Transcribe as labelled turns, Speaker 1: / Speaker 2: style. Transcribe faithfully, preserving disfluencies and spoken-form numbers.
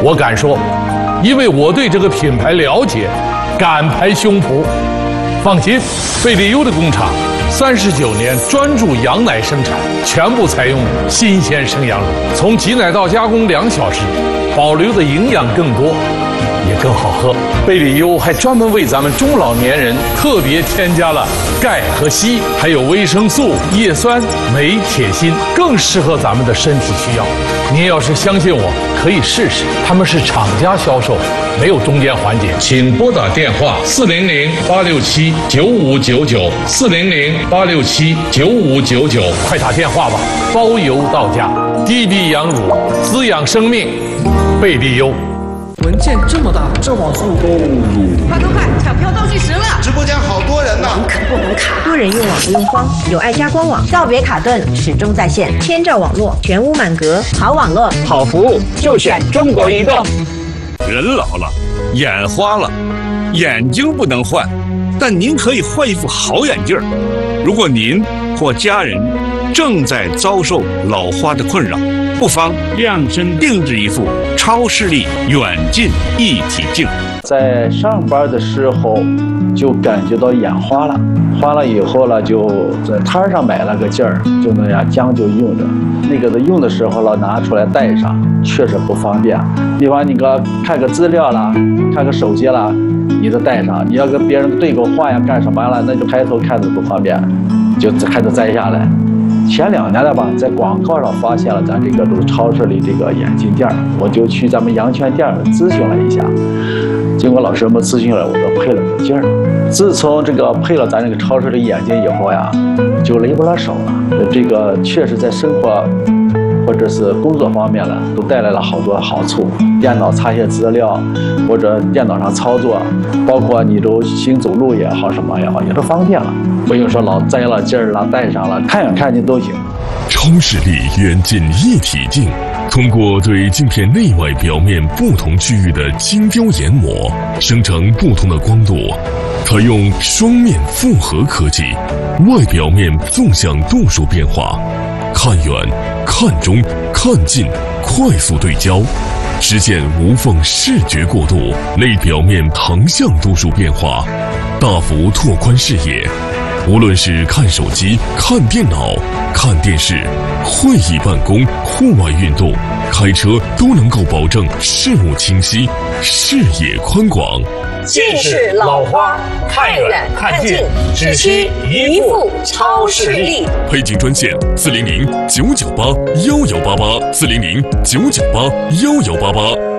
Speaker 1: 我敢说，因为我对这个品牌了解，敢拍胸脯。放心，贝利优的工厂三十九年专注羊奶生产，全部采用新鲜生羊乳，从挤奶到加工两小时，保留的营养更多，也更好喝。贝利优还专门为咱们中老年人特别添加了钙和硒，还有维生素、叶酸、镁、铁、锌，更适合咱们的身体需要。您要是相信我，可以试试。他们是厂家销售，没有中间环节。请拨打电话四零零八六七九五九九四零零八六七九五九九，快打电话吧，包邮到家。低低羊乳，滋养生命，贝利优。
Speaker 2: 文件这么大，这网速都……
Speaker 3: 快快快，抢票倒计时了！
Speaker 4: 直播间好多人呢，
Speaker 3: 网可不能卡。
Speaker 5: 多人用网不用慌，有爱家官网，
Speaker 3: 告别卡顿，始终在线，
Speaker 5: 千兆网络，全屋满格，
Speaker 3: 好网络，
Speaker 6: 好服务，就选中国移动。
Speaker 7: 人老了，眼花了，眼睛不能换，但您可以换一副好眼镜。如果您或家人正在遭受老花的困扰，不妨量身定制一副超视力远近一体镜。
Speaker 8: 在上班的时候就感觉到眼花了，花了以后了，就在摊上买了个镜儿，就那样将就用着。那个的用的时候了，拿出来带上，确实不方便。比方你个看个资料啦，看个手机啦，你都带上；你要跟别人对个话呀，干什么了，那就抬头看着不方便，就还得摘下来。前两年了吧，在广告上发现了咱这个都超市里这个眼镜店，我就去咱们阳泉店咨询了一下。经过老师们咨询了，我就配了个镜儿。自从这个配了咱这个超市里眼镜以后呀，就累不了手了。这个确实在生活或者是工作方面呢，都带来了好多好处。电脑查些资料，或者电脑上操作，包括你都行走路也好，什么也好，也都方便了。不用说老摘了镜儿了，戴上了，看远看近都行。
Speaker 9: 超视力远近一体镜，通过对镜片内外表面不同区域的精雕研磨，生成不同的光度，采用双面复合科技，外表面纵向度数变化，看远、看中、看近，快速对焦，实现无缝视觉过渡；内表面横向度数变化，大幅拓宽视野。无论是看手机、看电脑、看电视、会议办公、户外运动、开车，都能够保证视物清晰、视野宽广。
Speaker 3: 近视老花，看远看近，只需一副超视力。
Speaker 9: 配镜专线：四零零九九八幺幺八八，四零零九九八幺幺八八。